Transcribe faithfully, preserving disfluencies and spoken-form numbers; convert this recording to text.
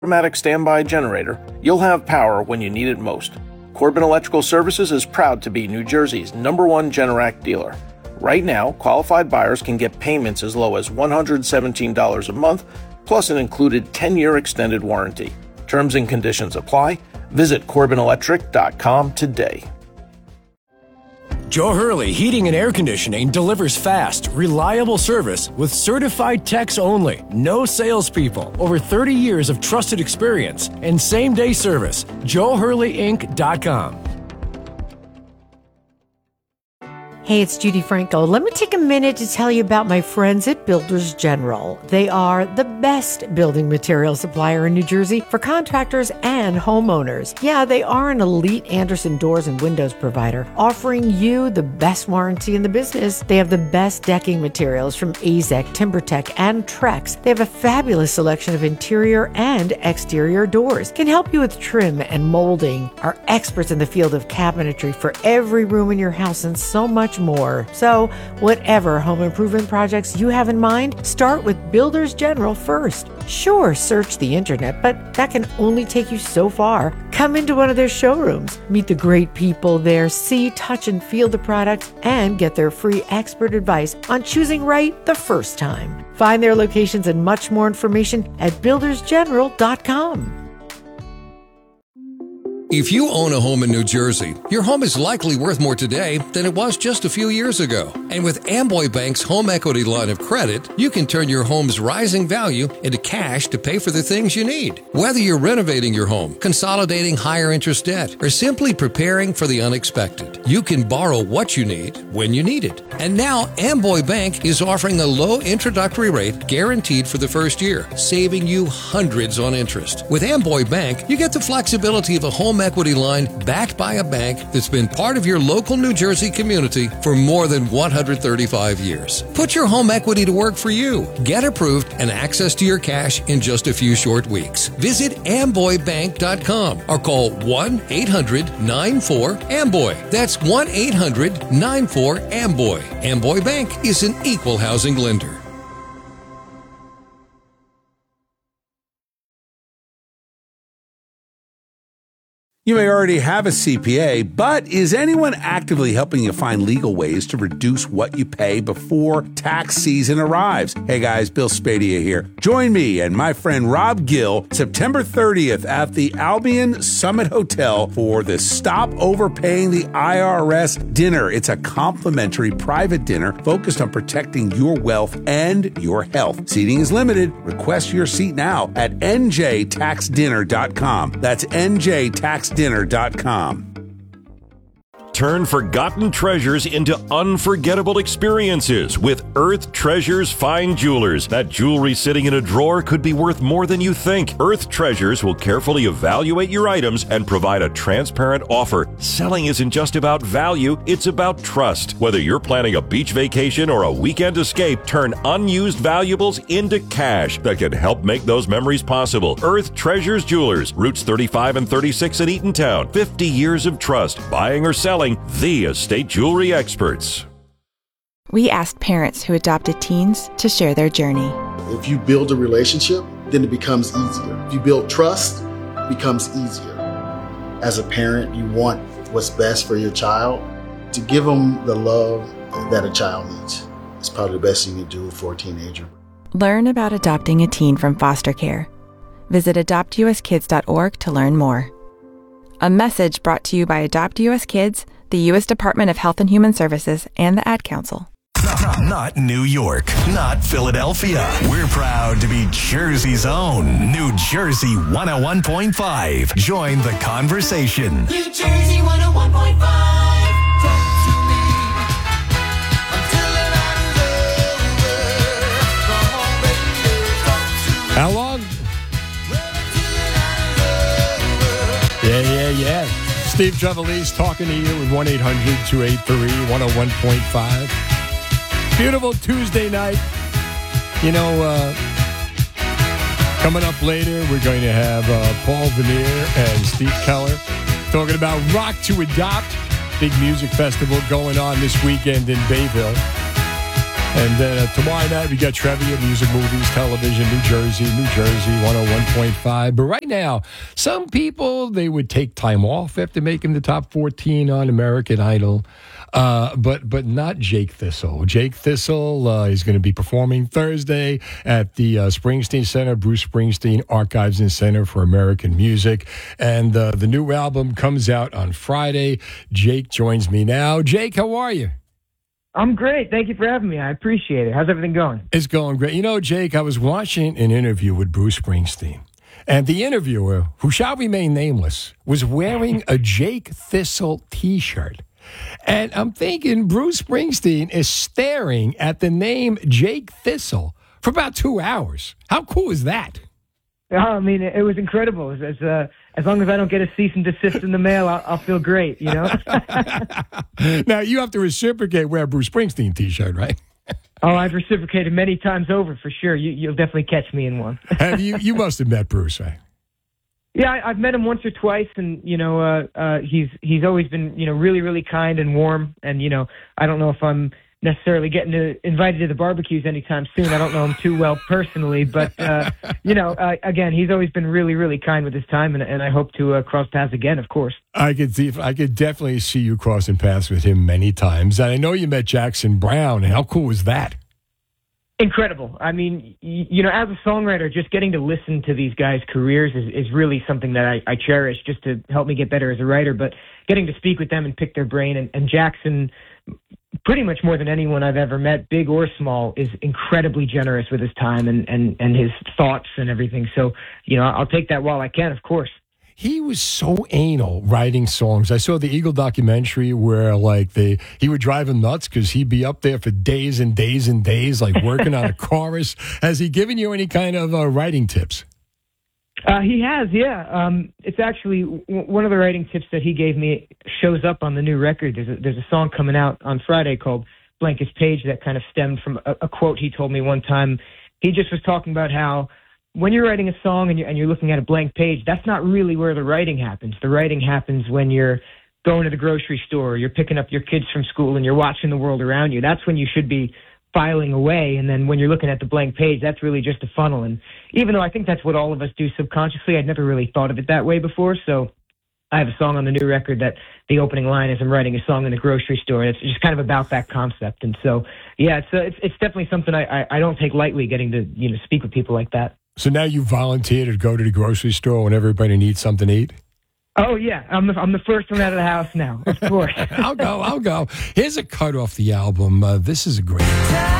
automatic standby generator, you'll have power when you need it most. Corbin Electrical Services is proud to be New Jersey's number one Generac dealer. Right now, qualified buyers can get payments as low as one hundred seventeen dollars a month, plus an included ten-year extended warranty. Terms and conditions apply. Visit Corbin Electric dot com today. Joe Hurley Heating and Air Conditioning delivers fast, reliable service with certified techs only. No salespeople. Over thirty years of trusted experience and same-day service. Joe Hurley Inc dot com. Hey, it's Judy Franco. Let me take a minute to tell you about my friends at Builders General. They are the best building material supplier in New Jersey for contractors and homeowners. Yeah, they are an elite Andersen doors and windows provider, offering you the best warranty in the business. They have the best decking materials from Azek, TimberTech, and Trex. They have a fabulous selection of interior and exterior doors. Can help you with trim and molding. Are experts in the field of cabinetry for every room in your house and so much more. So, whatever home improvement projects you have in mind, start with Builders General first. Sure, search the internet, but that can only take you so far. Come into one of their showrooms, meet the great people there, see, touch, and feel the products, and get their free expert advice on choosing right the first time. Find their locations and much more information at builders general dot com. If you own a home in New Jersey, your home is likely worth more today than it was just a few years ago. And with Amboy Bank's home equity line of credit, you can turn your home's rising value into cash to pay for the things you need. Whether you're renovating your home, consolidating higher interest debt, or simply preparing for the unexpected, you can borrow what you need when you need it. And now Amboy Bank is offering a low introductory rate guaranteed for the first year, saving you hundreds on interest. With Amboy Bank, you get the flexibility of a home equity line backed by a bank that's been part of your local New Jersey community for more than one hundred thirty-five years. Put your home equity to work for you. Get approved and access to your cash in just a few short weeks. Visit amboy bank dot com or call one eight hundred nine four amboy. That's one eight hundred nine four amboy. Amboy Bank is an equal housing lender. You may already have a C P A, but is anyone actively helping you find legal ways to reduce what you pay before tax season arrives? Hey guys, Bill Spadea here. Join me and my friend Rob Gill September thirtieth at the Albion Summit Hotel for the Stop Overpaying the I R S dinner. It's a complimentary private dinner focused on protecting your wealth and your health. Seating is limited. Request your seat now at n j tax dinner dot com. That's n j tax dinner dot com. Turn forgotten treasures into unforgettable experiences with Earth Treasures Fine Jewelers. That jewelry sitting in a drawer could be worth more than you think. Earth Treasures will carefully evaluate your items and provide a transparent offer. Selling isn't just about value, it's about trust. Whether you're planning a beach vacation or a weekend escape, turn unused valuables into cash that can help make those memories possible. Earth Treasures Jewelers, Routes thirty-five and thirty-six in Eatontown. fifty years of trust, buying or selling, the estate jewelry experts. We asked parents who adopted teens to share their journey. If you build a relationship, then it becomes easier. If you build trust, it becomes easier. As a parent, you want what's best for your child. To give them the love that a child needs is probably the best thing you can do for a teenager. Learn about adopting a teen from foster care. Visit adopt u s kids dot org to learn more. A message brought to you by Adopt U S Kids, the U S Department of Health and Human Services, and the Ad Council. Not, not New York, not Philadelphia. We're proud to be Jersey's own New Jersey one oh one point five. Join the conversation. New Jersey one oh one point five. Talk to me until it is over. Come on, baby, talk to me. How long? Yeah, yeah, yeah. Steve Trevelise talking to you with one eight hundred two eight three one oh one point five. Beautiful Tuesday night. You know, uh, coming up later, we're going to have uh, Paul Veneer and Steve Keller talking about Rock to Adopt, big music festival going on this weekend in Bayville. And then uh, tomorrow night, we got trivia, music, movies, television, New Jersey, New Jersey, one oh one point five. But right now, some people, they would take time off after making the top fourteen on American Idol. Uh, but but not Jake Thistle. Jake Thistle uh, is going to be performing Thursday at the uh, Springsteen Center, Bruce Springsteen Archives and Center for American Music. And uh, the new album comes out on Friday. Jake joins me now. Jake, how are you? I'm great. Thank you for having me. I appreciate it. How's everything going? It's going great. You know, Jake, I was watching an interview with Bruce Springsteen, and the interviewer, who shall remain nameless, was wearing a Jake Thistle T-shirt. And I'm thinking Bruce Springsteen is staring at the name Jake Thistle for about two hours. How cool is that? Oh, I mean, it, it was incredible. As, as, uh, as long as I don't get a cease and desist in the mail, I'll, I'll feel great, you know? Now, you have to reciprocate, wear a Bruce Springsteen T-shirt, right? Oh, I've reciprocated many times over, for sure. You, you'll definitely catch me in one. Have you? You must have met Bruce, right? Yeah, I, I've met him once or twice, and, you know, uh, uh, he's he's always been, you know, really, really kind and warm. And, you know, I don't know if I'm necessarily getting to, invited to the barbecues anytime soon. I don't know him too well personally, but, uh, you know, uh, again, he's always been really, really kind with his time, and, and I hope to uh, cross paths again, of course. I could see, I could definitely see you crossing paths with him many times. And I know you met Jackson Browne. How cool was that? Incredible. I mean, you know, as a songwriter, just getting to listen to these guys' careers is, is really something that I, I cherish just to help me get better as a writer. But getting to speak with them and pick their brain, and, and Jackson, pretty much more than anyone I've ever met, big or small, is incredibly generous with his time and, and, and his thoughts and everything. So, you know, I'll take that while I can, of course. He was so anal writing songs. I saw the Eagle documentary where, like, they he would drive him nuts because he'd be up there for days and days and days, like, working on a chorus. Has he given you any kind of uh, writing tips? Uh, he has, yeah. Um, it's actually w- one of the writing tips that he gave me shows up on the new record. There's a, there's a song coming out on Friday called Blankest Page that kind of stemmed from a, a quote he told me one time. He just was talking about how when you're writing a song and you're, and you're looking at a blank page, that's not really where the writing happens. The writing happens when you're going to the grocery store, you're picking up your kids from school, and you're watching the world around you. That's when you should be filing away. And then when you're looking at the blank page, that's really just a funnel. And even though I think that's what all of us do subconsciously, I'd never really thought of it that way before. So I have a song on the new record that the opening line is, I'm writing a song in the grocery store. And it's just kind of about that concept. And so, yeah, it's uh, it's, it's definitely something I, I, I don't take lightly, getting to, you know, speak with people like that. So now you volunteer to go to the grocery store when everybody needs something to eat? Oh, yeah. I'm the, I'm the first one out of the house now, of course. I'll go, I'll go. Here's a cut off the album. Uh, this is a great